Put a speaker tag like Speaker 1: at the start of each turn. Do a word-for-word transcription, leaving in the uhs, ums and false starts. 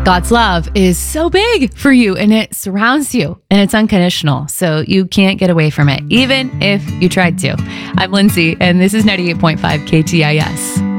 Speaker 1: God's love is so big for you and it surrounds you and it's unconditional. So you can't get away from it, even if you tried to. I'm Lindsay, and this is ninety-eight point five K T I S.